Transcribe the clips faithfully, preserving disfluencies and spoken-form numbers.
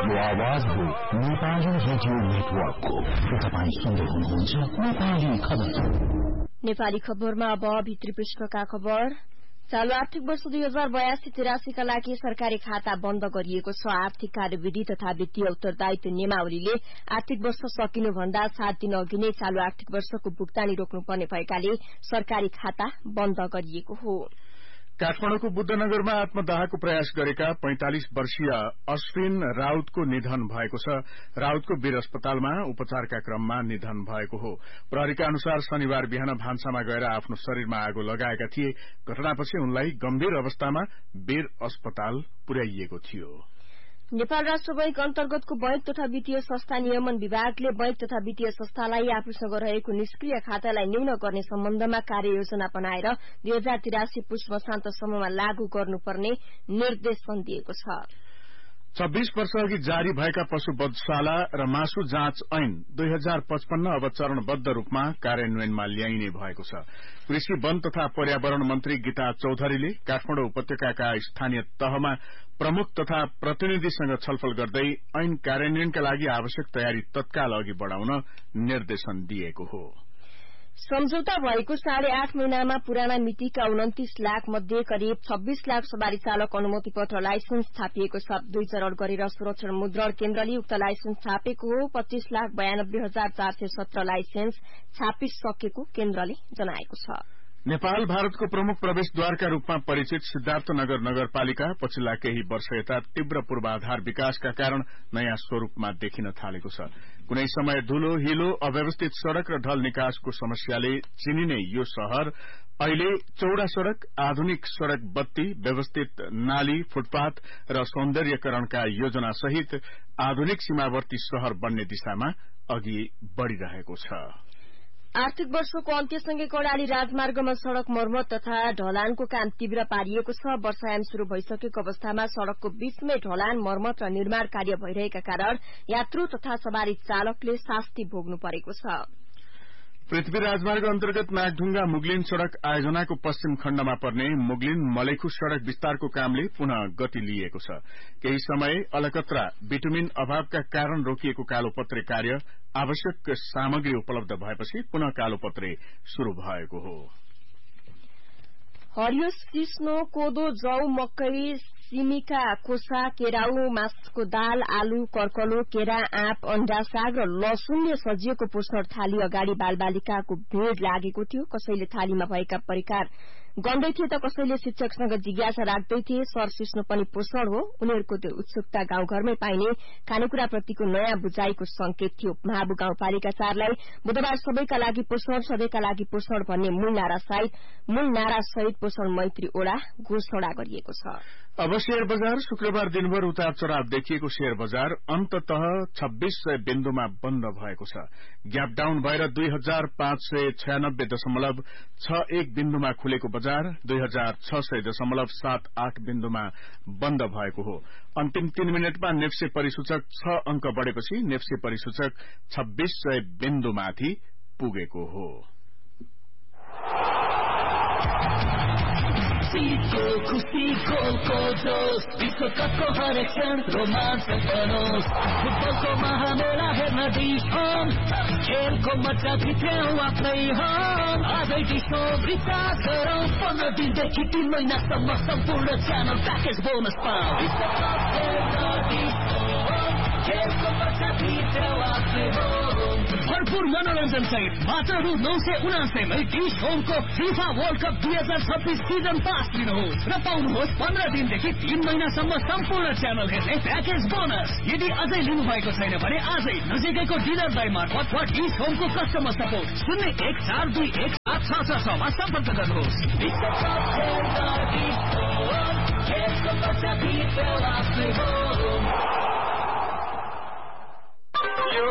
यो आवाज हो नेपाली रेडियो नेटवर्कको। तपाईँ सुन्दै हुनुहुन्छ नेपाली खबर। नेपाली खबरमा अब भित्री पृष्ठका खबर। चालू आर्थिक वर्ष दुई हजार बयासी तिरासीका लागि सरकारी खाता बन्द गरिएको छ। आर्थिक कार्यविधि तथा वित्तीय उत्तरदायित्व नियमावलीले आर्थिक वर्ष सकिनुभन्दा सात दिन अघि नै चालू आर्थिक वर्षको भुक्तानी रोक्नुपर्ने भएकाले सरकारी खाता बन्द गरिएको हो। काठमाडौँको बुद्धनगरमा आत्मदाहको प्रयास गरेका पैंतालिस वर्षीय अश्विन राउतको निधन भएको छ। राउतको वीर अस्पतालमा उपचारका क्रममा निधन भएको हो। प्रहरीका अनुसार शनिबार बिहान भान्सामा गएर आफ्नो शरीरमा आगो लगाएका थिए। घटनापछि उनलाई गम्भीर अवस्थामा वीर अस्पताल पुर्याइएको थियो। नेपाल राष्ट्र बैंक अन्तर्गतको बैंक तथा वित्तीय संस्था नियमन विभागले बैंक तथा वित्तीय संस्थालाई आफूसँग रहेको निष्क्रिय खातालाई न्यून गर्ने सम्बन्धमा कार्ययोजना बनाएर दुई हजार तिरासी पुष मसान्तसम्ममा लागू गर्नुपर्ने निर्देशन दिएको छ। छब्बीस वर्ष अघि जारी भएका पशु वधशाला र मासु जाँच ऐन दुई हजार पचपन्न अब चरणबद्ध रूपमा कार्यान्वयनमा ल्याइने भएको छ। कृषि वन तथा पर्यावरण मन्त्री गीता चौधरीले काठमाडौँ उपत्यकाका स्थानीय तहमा प्रमुख तथा प्रतिनिधिसँग छलफल गर्दै ऐन कार्यान्वयनका लागि आवश्यक तयारी तत्काल अघि बढ़ाउन निर्देशन दिएको हो। सम्झौता भएको साढे आठ महिनामा पुराना मितिका उन्तीस लाख मध्ये करिब छब्बीस लाख सवारी चालक अनुमति पत्र लाइसेन्स छापिएको छ। दुई चरण गरेर सुरक्षण मुद्रण केन्द्रले उक्त लाइसेन्स छापेको हो। पच्चीस लाख बयानब्बे हजार चार सय सत्र लाइसेन्स छापिसकेको केन्द्रले जनाएको छ। नेपाल भारतको प्रमुख प्रवेशद्वारका रूपमा परिचित सिद्धार्थनगर नगरपालिका पछिल्ला केही वर्ष यता तीव्र पूर्वाधार विकासका कारण नयाँ स्वरूपमा देखिन थालेको छ। कुनै समय धूलो हिलो अव्यवस्थित सड़क र ढल निकासको समस्याले चिनिने यो शहर अहिले चौड़ा सड़क, आधुनिक सड़क बत्ती, व्यवस्थित नाली, फुटपाथ र सौन्दर्यकरणका योजना सहित आधुनिक सीमावर्ती शहर बन्ने दिशामा अघि बढ़िरहेको छ। आर्थिक वर्षको अन्त्यसँगै कर्णाली राजमार्गमा सड़क मर्मत तथा ढलानको काम तीव्र पारिएको छ। वर्षायाम शुरू भइसकेको अवस्थामा सड़कको बीचमै ढलान, मर्मत र निर्माण कार्य भइरहेका कारण यात्रु तथा सवारी चालकले शास्ति भोग्नु परेको छ। पृथ्वी राजमार्ग अन्तर्गत नागढुंगा मुगलिन सड़क आयोजनाको पश्चिम खण्डमा पर्ने मुगलिन मलेखु सड़क विस्तारको कामले पुनः गति लिएको छ। केही समय अलकत्रा बिटुमिन अभावका कारण रोकिएको कालोपत्रे कार्य आवश्यक सामग्री उपलब्ध भएपछि पुनः कालोपत्रे शुरू भएको हो। हरियो सिस्नो, कोदो, जौ, मकै, सिमीका खोसा, केराउ, मासको दाल, आलु, कर्कलो, केरा, आँप, अण्डा, साग र लसुनले सजिएको पोषण थाली अगाडि बालबालिकाको भीड़ लागेको थियो। कसैले थालीमा भएका परिकार गन्दै थिए त कसैले शिक्षकसँग जिज्ञासा राख्दै थिए। सर सिस्नो पनि पोषण हो। उनीहरूको त्यो उत्सुकता गाउँघरमै पाइने खानेकुराप्रतिको नयाँ बुझाइको संकेत थियो। महाबु गाउँपालिका चारलाई बुधबार सबैका लागि पोषण, सधैँका लागि पोषण भन्ने मूल नारा सहित मूल नारा सहित पोषण मैत्री ओडा घोषणा गरिएको छ। अब शेयर बजार शुक्रबार दिनभर उतार चढ़ाव देखिएको शेयर बजार अन्ततः छब्बीस सय बिन्दुमा बन्द भएको छ। ग्याप डाउन भएर दुई हजार पाँच सय छयानब्बे दशमलव छ एक बिन्दुमा खुलेको बजार दुई हजार छ सय दशमलव सात आठ बिन्दुमा बन्द भएको हो। अन्तिम तीन मिनटमा नेप्से परिसूचक छ अंक बढ़ेपछि नेप्से परिसूचक छब्बीस सय बिन्दुमाथि पुगेको हो। खुशीको जोश विश्वकपको हरेक क्षण रोमाञ्चक बनोस्। फुटबलको महामेला हेर्न डिश होम, खेलको मजा भित्र्याउ आफ्नै होम। आजै डिश होम रिचार्ज गरौँ, पन्ध्र दिनदेखि तीन महिनासम्म सम्पूर्ण च्यानल प्याकेज बोनस पाऊ। विश्वकप हेर्न डिश होम, खेलको मजा भित्र्याउ आफ्नै होम। भरपूर मनोरञ्जन सहित मात्र रु नौ सय उनासयमै डिश होमको फिफा वर्ल्ड कप दुई हजार छब्बीस सिजन पास लिनुहोस् र पाउनुहोस् पन्ध्र दिनदेखि तीन महिनासम्म सम्पूर्ण च्यानल हेर्ने प्याकेज बोनस। यदि अझै लिनु भएको छैन भने आजै नजिकैको डिलरलाई मार्फत वा डिश होमको कस्टमर सपोर्ट शून्य एक चार दुई एक सात छ छ छमा सम्पर्क गर्नुहोस्। यो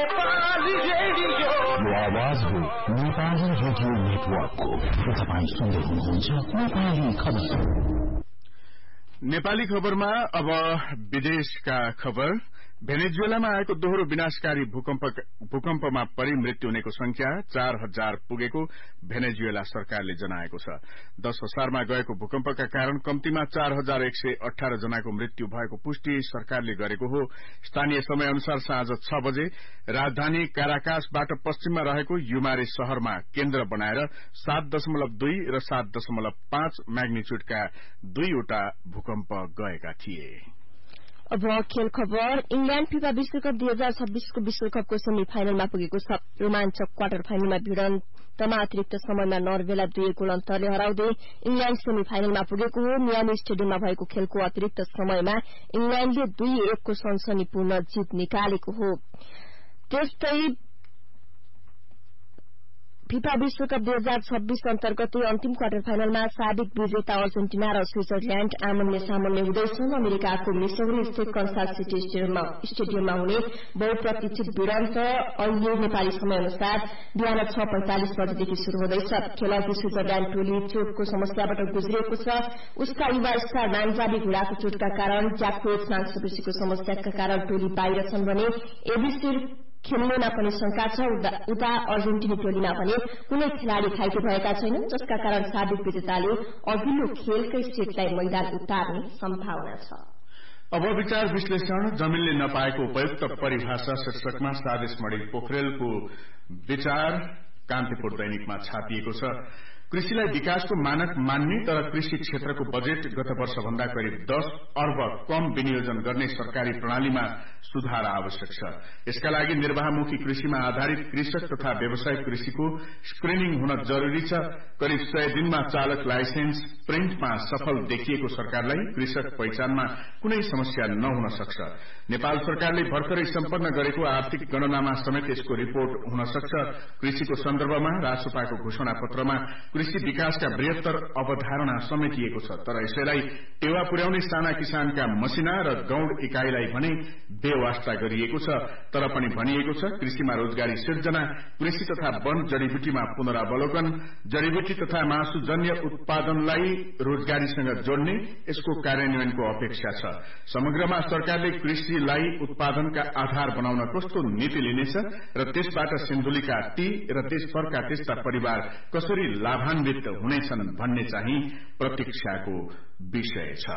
आवाज हो नेपाली रेडियो नेटवर्कको। तपाईँ सुन्दै हुनुहुन्छ नेपाली खबर। नेपाली खबरमा अब विदेशका खबर। भेनेजुएलामा आएको दोहोरो विनाशकारी भूकम्प भूकम्पमा परि मृत्यु हुनेको संख्या चार हजार पुगेको भेनेजुएला सरकारले जनाएको छ। दश असारमा गएको भूकम्पका कारण कम्तीमा चार हजार एक सय अठार जनाको मृत्यु भएको पुष्टि सरकारले गरेको हो। स्थानीय समय अनुसार साँझ छ बजे राजधानी काराकासबाट पश्चिममा रहेको युमारे शहरमा केन्द्र बनाएर सात दशमलव दुई र सात दशमलव पाँच म्याग्निच्युडका दुईवटा भूकम्प गएका थिए। अब खेल खबर। इंग्ल्याण्ड फिफा विश्वकप दुई हजार छब्बीसको विश्वकपको सेमी फाइनलमा पुगेको छ। रोमाञ्चक क्वार्टर फाइनलमा भिडन्तमा अतिरिक्त समयमा नर्वेलाई दुई गोल अन्तरले हराउँदै इंग्ल्याण्ड सेमी फाइनलमा पुगेको हो। मियामी स्टेडियममा भएको खेलको अतिरिक्त समयमा इंग्ल्याण्डले दुई एकको सनसनीपूर्ण जीत निकालेको हो। त्यस्तै फिफा विश्वकप दुई हजार छब्बीस अन्तर्गतै अन्तिम क्वार्टर फाइनलमा साबिक विजेता अर्जेन्टिना र स्विजरल्याण्ड आमन्ने सामन्ने हुँदैछन्। अमेरिकाको मिसौरी स्थित कन्सास सिटी स्टेडियममा हुने बहुप्रतीक्षित भिडन्त अहिले नेपाली समय अनुसार बिहान छ पैंतालिस बजेदेखि शुरू हुँदैछ। खेलअघि स्विजरल्याण्ड टोली चोटको समस्याबाट गुज्रिएको छ। उसका युवा स्टार नान्जाबी घुँडाको चोटका कारण ज्याक्रोच मांसपेशीको समस्याका कारण टोली बाहिर छन् भने एबीसी खेल्नेमा पनि शंका छ। उता अर्जेन्टिनी टोलीमा भने कुनै खेलाड़ी घाइते भएका छैनन्, जसका कारण साबिक विजेताले अघिल्लो खेलकै सेटलाई मैदान उतार्ने सम्भावना छ। अब विचार विश्लेषण। जमिनले नपाएको उपयुक्त परिभाषा शीर्षकमा सादेश मणि पोखरेलको विचार कान्तिपुर दैनिकमा छापिएको छ। कृषिलाई विकासको मानक मान्ने तर कृषि क्षेत्रको बजेट गत वर्षभन्दा करिब दस अर्ब कम विनियोजन गर्ने सरकारी प्रणालीमा सुधार आवश्यक छ। यसका लागि निर्वाहमुखी कृषिमा आधारित कृषक तथा व्यावसायिक कृषिको स्क्रिनिङ हुन जरूरी छ। करिब सय दिनमा चालक लाइसेन्स प्रिन्टमा सफल देखिएको सरकारलाई कृषक पहिचानमा कुनै समस्या नहुन सक्छ। नेपाल सरकारले भर्खरै सम्पन्न गरेको आर्थिक गणनामा समेत यसको रिपोर्ट हुन सक्छ। कृषिको सन्दर्भमा रासोपाको घोषणा पत्रमा कृषि विकासका बृहत्तर अवधारणा समेटिएको छ, तर यसैलाई टेवा पुर्याउने साना किसानका मसिना र गौण इकाईलाई भने बेवास्ता गरिएको छ। तर पनि भनिएको छ कृषिमा रोजगारी सिर्जना, कृषि तथा वन जड़ीबुटीमा पुनरावलोकन, जड़ीबुटी तथा मासुजन्य उत्पादनलाई रोजगारीसँग जोड्ने यसको कार्यान्वयनको अपेक्षा छ। समग्रमा सरकारले कृषिलाई उत्पादनका आधार बनाउन कस्तो नीति लिनेछ र त्यसबाट सिन्धुलीका ती र देशभरका त्यस्ता परिवार कसरी लाभान्वित हुनेछन् भन्ने चाहिँ प्रतीक्षाको विषय छ।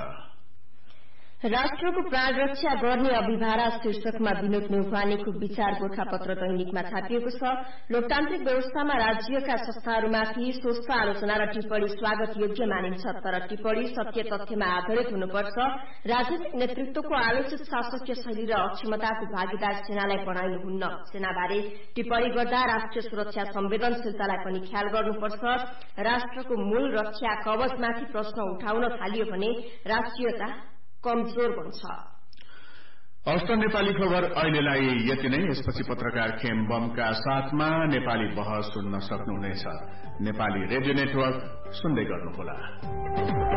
राष्ट्रको प्राण रक्षा गर्ने अभिभारा शीर्षकमा विनोद नेउपानेको विचार गोरखापत्र दैनिकमा छापिएको छ। लोकतान्त्रिक व्यवस्थामा राज्यका संस्थाहरूमाथि स्वस्थ आलोचना र टिप्पणी स्वागत योग्य मानिन्छ, तर टिप्पणी सत्य तथ्यमा आधारित हुनुपर्छ। राजनीतिक नेतृत्वको आलोचित शासकीय शैली र अक्षमताको भागीदार सेनालाई बनाइनुहुन्न। सेनाबारे टिप्पणी गर्दा राष्ट्रिय सुरक्षा संवेदनशीलतालाई पनि ख्याल गर्नुपर्छ। राष्ट्रको मूल रक्षा कवचमाथि प्रश्न उठाउन थालियो भने राष्ट्रियता कमजोर बन्छ। हस्त नेपाली खबर अहिलेलाई यति नै। यसपछि पत्रकार खेम बमका साथमा नेपाली बहस सुन्न सक्नुहुनेछ। नेपाली रेडियो नेटवर्क सुन्दै गर्नुहोला।